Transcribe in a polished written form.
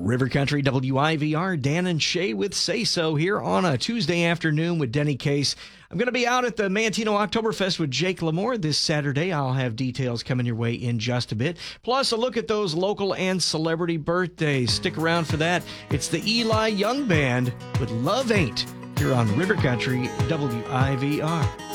River Country WIVR, Dan and Shay with Say So here on a Tuesday afternoon with Denny Case. I'm going to be out at the Manteno Oktoberfest with Jake Lamore this Saturday. I'll have details coming your way in just a bit. Plus, a look at those local and celebrity birthdays. Stick around for that. It's the Eli Young Band with Love Ain't here on River Country WIVR.